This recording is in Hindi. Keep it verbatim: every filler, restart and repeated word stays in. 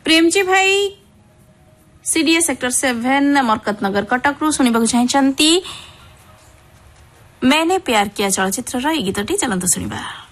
प्रेमजी भाई सीडीए सेक्टर सेवेन मरकत नगर कटक रु शुणा चाहती मैंने प्यार किया चलचित्र गीतटी चलतु शुणा।